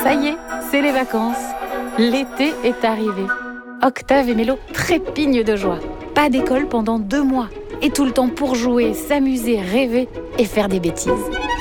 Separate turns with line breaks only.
Ça y est, c'est les vacances. L'été est arrivé. Octave et Mélo trépignent de joie. Pas d'école pendant 2 mois. Et tout le temps pour jouer, s'amuser, rêver et faire des bêtises.